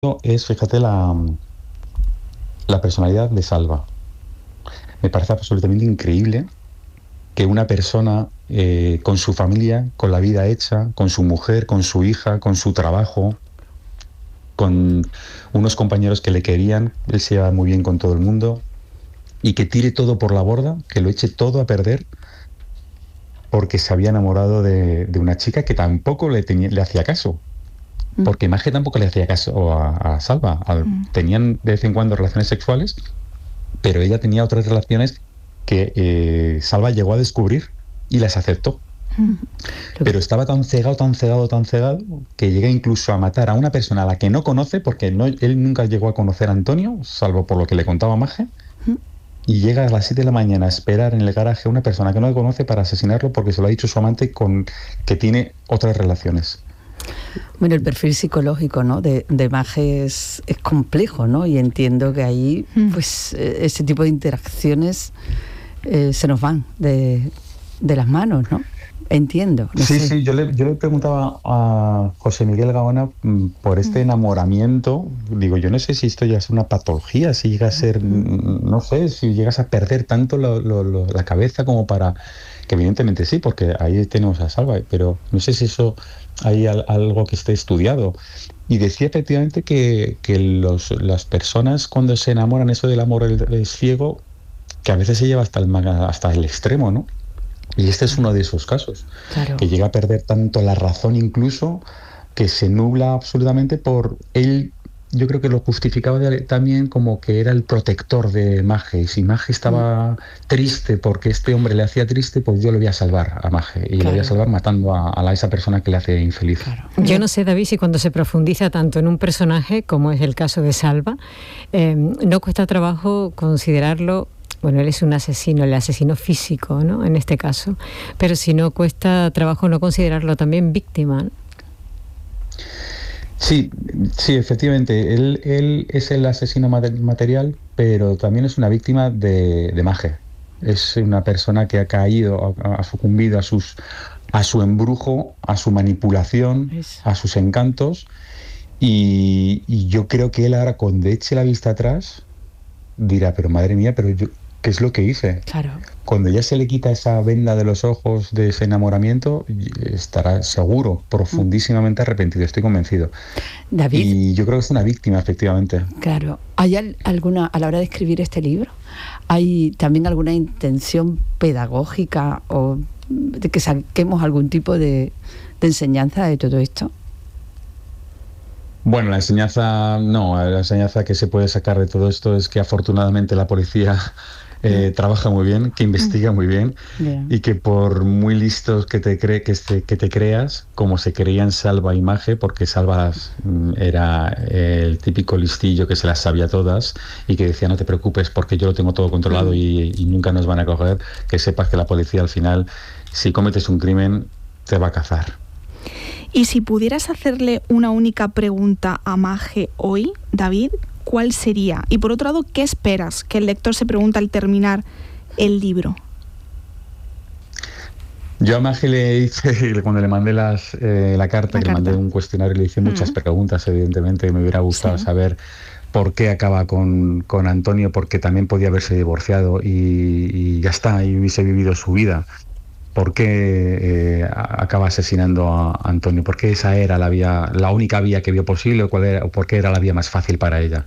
es, fíjate, la personalidad de Salva. Me parece absolutamente increíble que una persona con su familia, con la vida hecha, con su mujer, con su hija, con su trabajo, con unos compañeros que le querían, él se lleva muy bien con todo el mundo, y que tire todo por la borda, que lo eche todo a perder porque se había enamorado de una chica que tampoco le hacía caso. Porque Maje tampoco le hacía caso a Salva. Tenían de vez en cuando relaciones sexuales, pero ella tenía otras relaciones que Salva llegó a descubrir y las aceptó. Pero estaba tan cegado, tan cegado, tan cegado, que llega incluso a matar a una persona a la que no conoce, porque él nunca llegó a conocer a Antonio, salvo por lo que le contaba Maje, y llega a las 7 de la mañana a esperar en el garaje a una persona que no le conoce para asesinarlo porque se lo ha dicho su amante que tiene otras relaciones. Bueno, el perfil psicológico, ¿no?, de Maje es complejo, ¿no? Y entiendo que ahí, pues, ese tipo de interacciones se nos van de las manos, ¿no? Entiendo. No sé. Sí, yo le preguntaba a José Miguel Gaona por este enamoramiento. Digo, yo no sé si esto ya es una patología, si llega a ser, no sé, si llegas a perder tanto la cabeza como para... Que evidentemente sí, porque ahí tenemos a Salva, pero no sé si eso hay algo que esté estudiado. Y decía efectivamente que las personas cuando se enamoran, eso del amor es ciego, que a veces se lleva hasta el extremo, ¿no? Y este es uno de esos casos, Claro. que llega a perder tanto la razón incluso, que se nubla absolutamente por él. Yo creo que lo justificaba también como que era el protector de Maje. Y si Maje estaba triste porque este hombre le hacía triste, pues yo le voy a salvar a Maje. Y le voy a salvar matando a esa persona que le hace infeliz. Claro. Yo no sé, David, si cuando se profundiza tanto en un personaje, como es el caso de Salva, no cuesta trabajo considerarlo... Bueno, él es un asesino, el asesino físico, ¿no?, en este caso. Pero si no, cuesta trabajo no considerarlo también víctima, ¿no? Sí, efectivamente. Él es el asesino material, pero también es una víctima de Maje. Es una persona que ha caído, ha sucumbido a su embrujo, a su manipulación, a sus encantos. Y yo creo que él ahora, cuando eche la vista atrás, dirá, pero madre mía, pero yo... ¿qué es lo que hice? Claro. Cuando ya se le quita esa venda de los ojos de ese enamoramiento, estará seguro, profundísimamente arrepentido, estoy convencido. David. Y yo creo que es una víctima, efectivamente. Claro. ¿Hay alguna, a la hora de escribir este libro, hay también alguna intención pedagógica o de que saquemos algún tipo de enseñanza de todo esto? Bueno, la enseñanza que se puede sacar de todo esto es que afortunadamente la policía trabaja muy bien, que investiga muy bien, y que por muy listos que te creas, como se creían Salva y Maje, porque Salva era el típico listillo que se las sabía todas y que decía, no te preocupes porque yo lo tengo todo controlado y nunca nos van a coger, que sepas que la policía al final, si cometes un crimen, te va a cazar. Y si pudieras hacerle una única pregunta a Maje hoy, David, ¿cuál sería? Y por otro lado, ¿qué esperas que el lector se pregunte al terminar el libro? Yo a Maje le hice, cuando le mandé la carta, le mandé un cuestionario, le hice muchas preguntas, evidentemente. Me hubiera gustado saber por qué acaba con Antonio, porque también podía haberse divorciado y ya está, y hubiese vivido su vida. ¿Por qué acaba asesinando a Antonio? ¿Por qué esa era la única vía que vio posible? ¿O por qué era la vía más fácil para ella?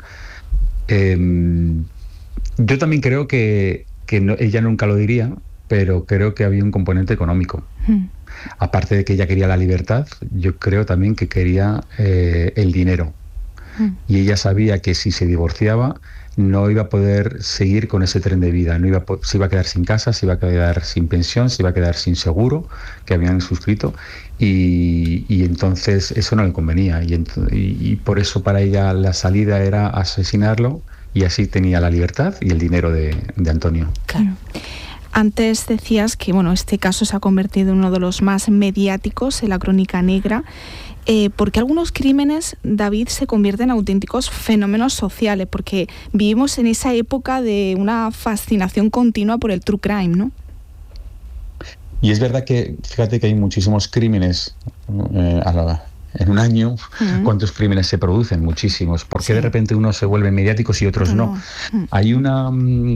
Yo también creo que ella nunca lo diría, pero creo que había un componente económico. Aparte de que ella quería la libertad, yo creo también que quería el dinero. Y ella sabía que si se divorciaba no iba a poder seguir con ese tren de vida, se iba a quedar sin casa, se iba a quedar sin pensión, se iba a quedar sin seguro que habían suscrito, y entonces eso no le convenía, y por eso para ella la salida era asesinarlo, y así tenía la libertad y el dinero de Antonio. Claro. Antes decías que este caso se ha convertido en uno de los más mediáticos en la crónica negra. ¿Por qué algunos crímenes, David, se convierten en auténticos fenómenos sociales? Porque vivimos en esa época de una fascinación continua por el true crime, ¿no? Y es verdad que, fíjate que hay muchísimos crímenes en un año, ¿cuántos crímenes se producen? Muchísimos. ¿Por qué de repente unos se vuelven mediáticos y otros no? Hay una...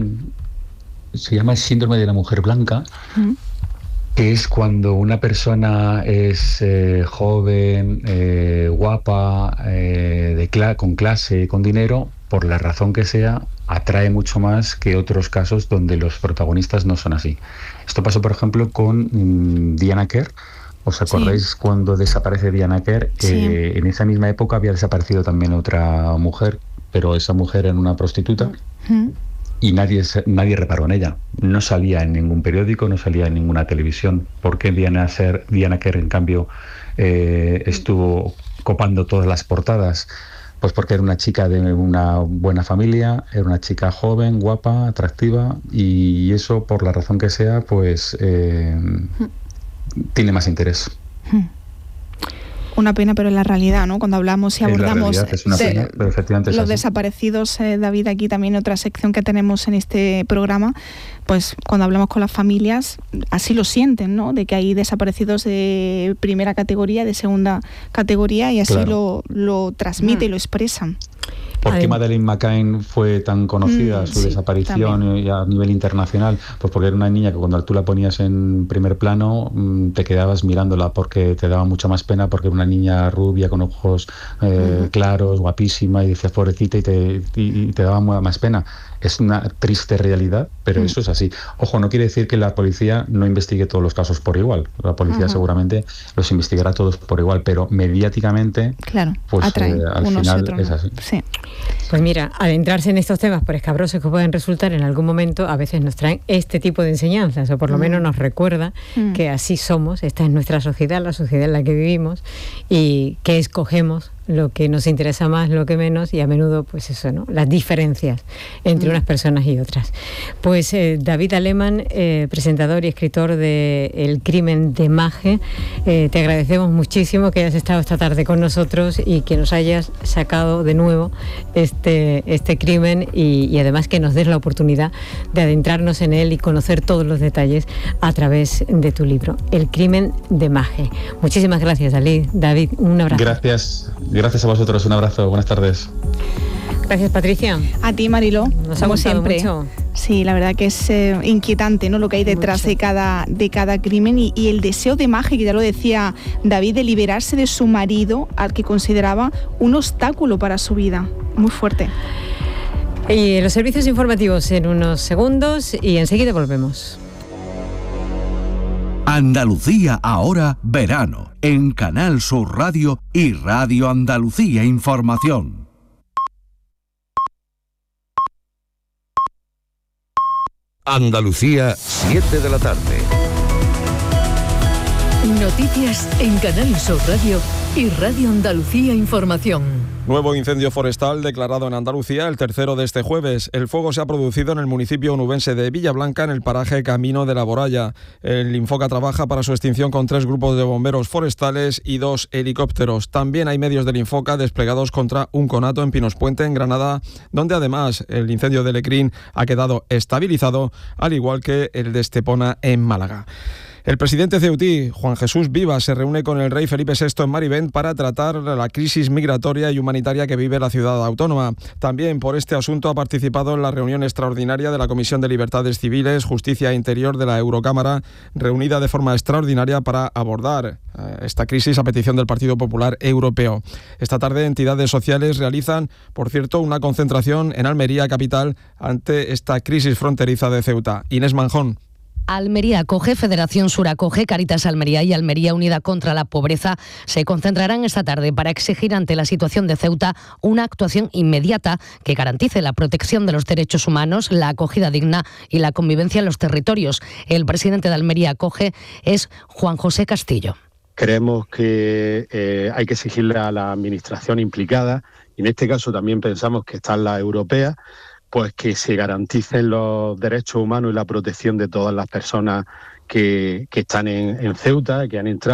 se llama el síndrome de la mujer blanca, que es cuando una persona es joven, guapa, con clase, con dinero, por la razón que sea, atrae mucho más que otros casos donde los protagonistas no son así. Esto pasó, por ejemplo, con Diana Kerr. ¿Os acordáis cuando desaparece Diana Kerr? En esa misma época había desaparecido también otra mujer, pero esa mujer era una prostituta. Y nadie reparó en ella. No salía en ningún periódico, no salía en ninguna televisión. ¿Por qué Diana Kerr, en cambio, estuvo copando todas las portadas? Pues porque era una chica de una buena familia, era una chica joven, guapa, atractiva, y eso, por la razón que sea, pues tiene más interés. Una pena, pero es la realidad, ¿no? Cuando hablamos y abordamos los desaparecidos, David, aquí también otra sección que tenemos en este programa, pues cuando hablamos con las familias, así lo sienten, ¿no? De que hay desaparecidos de primera categoría, de segunda categoría, y así lo transmite y lo expresan. ¿Por qué Madeleine McCann fue tan conocida, su desaparición y a nivel internacional? Pues porque era una niña que cuando tú la ponías en primer plano te quedabas mirándola porque te daba mucha más pena, porque era una niña rubia con ojos claros, guapísima, y decías pobrecita, y te daba más pena. Es una triste realidad, pero eso es así. Ojo, no quiere decir que la policía no investigue todos los casos por igual. La policía seguramente los investigará todos por igual, pero mediáticamente, pues al final es así. Sí. Pues mira, adentrarse en estos temas, por escabrosos que pueden resultar en algún momento, a veces nos traen este tipo de enseñanzas, o por lo menos nos recuerda que así somos, esta es nuestra sociedad, la sociedad en la que vivimos, y que escogemos lo que nos interesa más, lo que menos, y a menudo, pues eso, ¿no? Las diferencias entre unas personas y otras. Pues David Aleman, presentador y escritor de El crimen de Maje, te agradecemos muchísimo que hayas estado esta tarde con nosotros y que nos hayas sacado de nuevo este crimen y además que nos des la oportunidad de adentrarnos en él y conocer todos los detalles a través de tu libro, El crimen de Maje. Muchísimas gracias, David, un abrazo. Gracias a vosotros, un abrazo, buenas tardes. Gracias, Patricia. A ti, Mariló. Nos ha gustado siempre. Mucho. Sí, la verdad que es inquietante, ¿no? Lo que hay detrás de cada crimen y el deseo de Maje, que ya lo decía David, de liberarse de su marido, al que consideraba un obstáculo para su vida. Muy fuerte. Y los servicios informativos en unos segundos y enseguida volvemos. Andalucía ahora verano en Canal Sur Radio y Radio Andalucía Información. Andalucía, 7 de la tarde. Noticias en Canal Sur Radio y Radio Andalucía Información. Nuevo incendio forestal declarado en Andalucía, el tercero de este jueves. El fuego se ha producido en el municipio onubense de Villablanca, en el paraje Camino de la Boralla. El Infoca trabaja para su extinción con 3 grupos de bomberos forestales y 2 helicópteros. También hay medios del Infoca desplegados contra un conato en Pinospuente, en Granada, donde además el incendio de Lecrín ha quedado estabilizado, al igual que el de Estepona en Málaga. El presidente ceutí, Juan Jesús Vivas, se reúne con el rey Felipe VI en Marivent para tratar la crisis migratoria y humanitaria que vive la ciudad autónoma. También por este asunto ha participado en la reunión extraordinaria de la Comisión de Libertades Civiles, Justicia e Interior de la Eurocámara, reunida de forma extraordinaria para abordar esta crisis a petición del Partido Popular Europeo. Esta tarde entidades sociales realizan, por cierto, una concentración en Almería capital ante esta crisis fronteriza de Ceuta. Inés Manjón. Almería Acoge, Federación Sur Acoge, Cáritas Almería y Almería Unida contra la Pobreza se concentrarán esta tarde para exigir ante la situación de Ceuta una actuación inmediata que garantice la protección de los derechos humanos, la acogida digna y la convivencia en los territorios. El presidente de Almería Acoge es Juan José Castillo. Creemos que hay que exigirle a la administración implicada, y en este caso también pensamos que está la europea, pues que se garanticen los derechos humanos y la protección de todas las personas que están en Ceuta, que han entrado.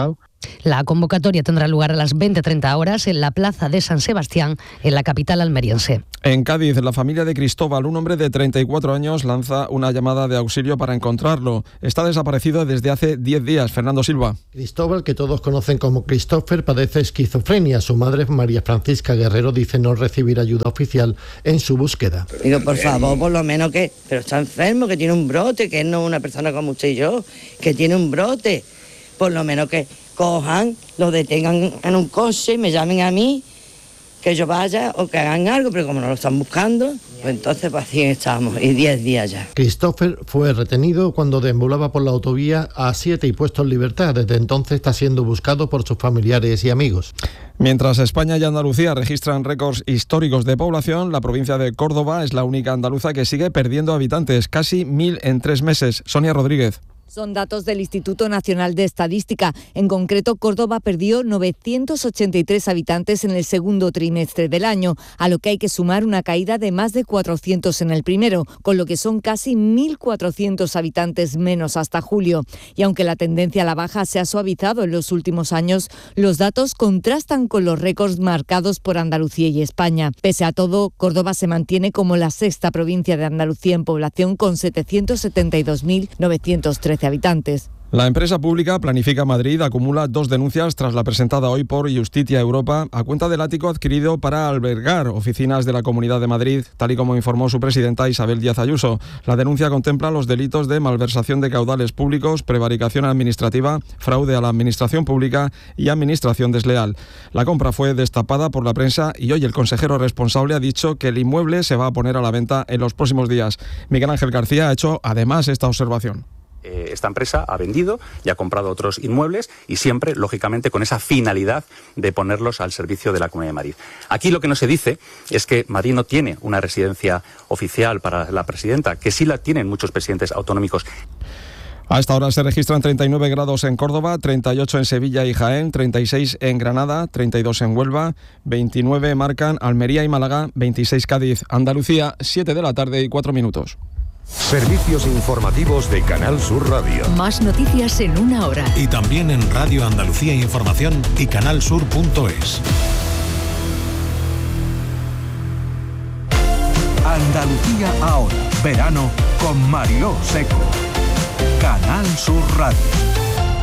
La convocatoria tendrá lugar a las 20:30 horas en la Plaza de San Sebastián, en la capital almeriense. En Cádiz, la familia de Cristóbal, un hombre de 34 años, lanza una llamada de auxilio para encontrarlo. Está desaparecido desde hace 10 días. Fernando Silva. Cristóbal, que todos conocen como Christopher, padece esquizofrenia. Su madre, María Francisca Guerrero, dice no recibir ayuda oficial en su búsqueda. Digo, por favor, por lo menos que... Pero está enfermo, que tiene un brote, que no es una persona como usted y yo, que tiene un brote. Por lo menos que cojan, lo detengan en un coche y me llamen a mí, que yo vaya o que hagan algo, pero como no lo están buscando, pues entonces pues así estamos, y 10 días ya. Christopher fue retenido cuando deambulaba por la autovía A7 y puesto en libertad. Desde entonces está siendo buscado por sus familiares y amigos. Mientras España y Andalucía registran récords históricos de población, la provincia de Córdoba es la única andaluza que sigue perdiendo habitantes, casi 1.000 en 3 meses. Sonia Rodríguez. Son datos del Instituto Nacional de Estadística. En concreto, Córdoba perdió 983 habitantes en el segundo trimestre del año, a lo que hay que sumar una caída de más de 400 en el primero, con lo que son casi 1.400 habitantes menos hasta julio. Y aunque la tendencia a la baja se ha suavizado en los últimos años, los datos contrastan con los récords marcados por Andalucía y España. Pese a todo, Córdoba se mantiene como la sexta provincia de Andalucía en población, con 772.913 habitantes. La empresa pública Planifica Madrid acumula 2 denuncias tras la presentada hoy por Justitia Europa a cuenta del ático adquirido para albergar oficinas de la Comunidad de Madrid, tal y como informó su presidenta Isabel Díaz Ayuso. La denuncia contempla los delitos de malversación de caudales públicos, prevaricación administrativa, fraude a la administración pública y administración desleal. La compra fue destapada por la prensa y hoy el consejero responsable ha dicho que el inmueble se va a poner a la venta en los próximos días. Miguel Ángel García ha hecho además esta observación. Esta empresa ha vendido y ha comprado otros inmuebles y siempre, lógicamente, con esa finalidad de ponerlos al servicio de la Comunidad de Madrid. Aquí lo que no se dice es que Madrid no tiene una residencia oficial para la presidenta, que sí la tienen muchos presidentes autonómicos. A esta hora se registran 39 grados en Córdoba, 38 en Sevilla y Jaén, 36 en Granada, 32 en Huelva, 29 marcan Almería y Málaga, 26 Cádiz. Andalucía, 7 de la tarde y 4 minutos. Servicios informativos de Canal Sur Radio. Más noticias en una hora. Y también en Radio Andalucía Información y canalsur.es. Andalucía ahora. Verano con Mariló Seco. Canal Sur Radio.